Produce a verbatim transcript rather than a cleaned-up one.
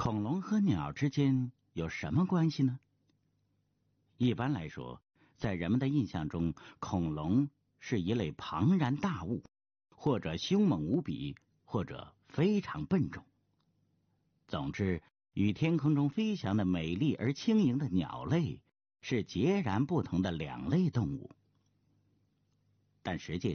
恐龙和鸟之间有什么关系呢？一般来说，在人们的印象中，恐龙是一类庞然大物，或者凶猛无比，或者非常笨重。总之，与天空中飞翔的美丽而轻盈的鸟类是截然不同的两类动物。但实际